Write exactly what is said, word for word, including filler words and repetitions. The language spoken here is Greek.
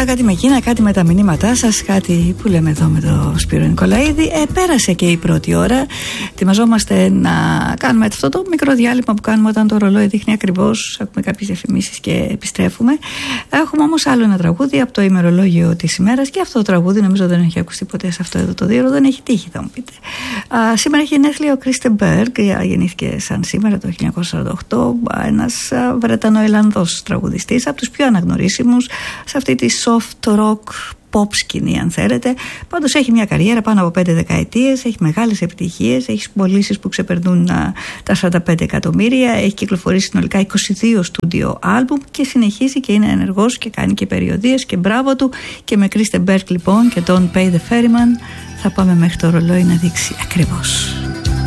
τώρα κάτι με εκείνα, κάτι με τα μηνύματά σας, κάτι που λέμε εδώ με το Σπύρο Νικολαίδη. Ε, πέρασε και η πρώτη ώρα. Ετοιμαζόμαστε να κάνουμε αυτό το μικρό διάλειμμα που κάνουμε όταν το ρολόι δείχνει ακριβώς. Έχουμε κάποιες διαφημίσεις και επιστρέφουμε. Έχουμε όμως άλλο ένα τραγούδι από το ημερολόγιο της ημέρας και αυτό το τραγούδι νομίζω δεν έχει ακουστεί ποτέ σε αυτό εδώ το δύο, δεν έχει τύχει, θα μου πείτε. Α, σήμερα έχει γενέθλια ο Κρίστεν Μπέργκ, γεννήθηκε σαν σήμερα το χίλια εννιακόσια σαράντα οκτώ, ένας Βρετανοϊλλανδός τραγουδιστής, από τους πιο αναγνωρίσιμους σε αυτή τη soft rock pop σκηνή, αν θέλετε. Πάντως έχει μια καριέρα πάνω από πέντε δεκαετίες, έχει μεγάλες επιτυχίες, έχει πωλήσεις που ξεπερνούν α, τα σαράντα πέντε εκατομμύρια, έχει κυκλοφορήσει συνολικά είκοσι δύο στούντιο άλμπουμ και συνεχίζει και είναι ενεργός και κάνει και περιοδίες και μπράβο του. Και με Κρίστεν Μπέργκ λοιπόν και τον Pay the Ferryman θα πάμε μέχρι το ρολόι να δείξει ακριβώς.